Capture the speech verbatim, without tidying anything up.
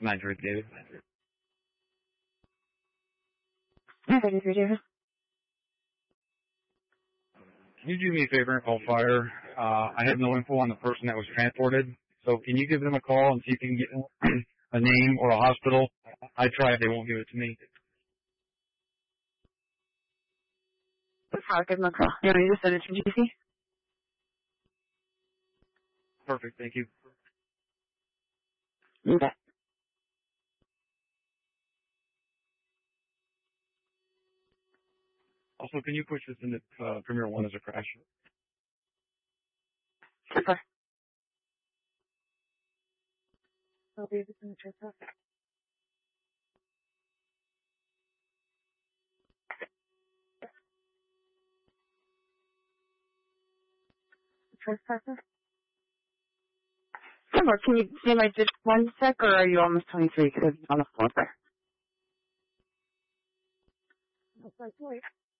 nine three, David. nine thirty-three, David. Can you do me a favor and call fire? Uh, I have no info on the person that was transported, so can you give them a call and see if you can get a name or a hospital? I tried, they won't give it to me. I'll give them a call. You want me to send it to G C? Perfect, thank you. Okay. Also, can you push this into uh, Premier One as a crash? Okay. I'll be able to transfer. Trespasser? Or can you say my just one sec, or are you almost twenty-three? Because I'm on the floor there. That's like, wait.